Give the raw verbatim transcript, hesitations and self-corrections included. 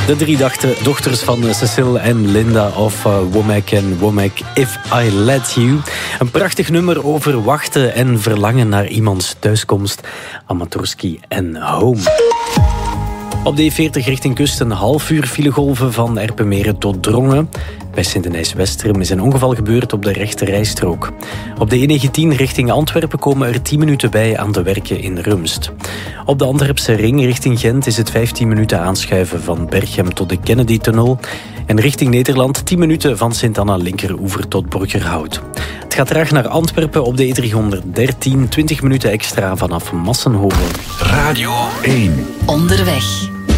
De drie dachten, dochters van Cecile en Linda of uh, Womack en Womack, If I Let You. Een prachtig nummer over wachten en verlangen naar iemands thuiskomst. Amatorski en Home. Op de E veertig richting kust een half uur filegolven van Erpenmeren tot Drongen. Bij Sint-Denijs-Westerum is een ongeval gebeurd op de rechte rijstrook. Op de E negentien richting Antwerpen komen er tien minuten bij aan de werken in Rumst. Op de Antwerpse ring richting Gent is het vijftien minuten aanschuiven van Berchem tot de Kennedy-tunnel. En richting Nederland tien minuten van Sint-Anna-Linkeroever tot Borgerhout. Het gaat traag naar Antwerpen op de E driehonderddertien, twintig minuten extra vanaf Massenhoven. Radio één. Onderweg.